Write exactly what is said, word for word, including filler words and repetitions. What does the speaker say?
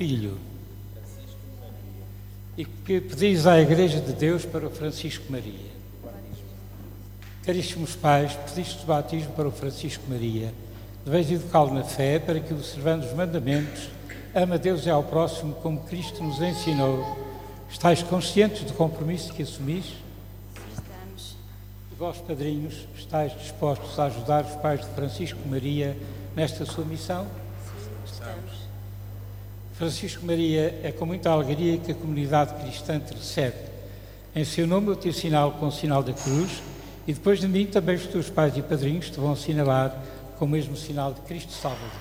filho? E que pedis à Igreja de Deus para o Francisco Maria? Caríssimos pais, pediste o batismo para o Francisco Maria. Deveis educá-lo na fé para que, observando os mandamentos, ama a Deus e ao próximo como Cristo nos ensinou. Estais conscientes do compromisso que assumis? Estamos. E vós, padrinhos, estáis dispostos a ajudar os pais de Francisco Maria nesta sua missão? Estamos. Francisco Maria, é com muita alegria que a comunidade cristã te recebe. Em seu nome eu te assinalo com o sinal da cruz e depois de mim também os teus pais e padrinhos te vão assinalar com o mesmo sinal de Cristo Salvador.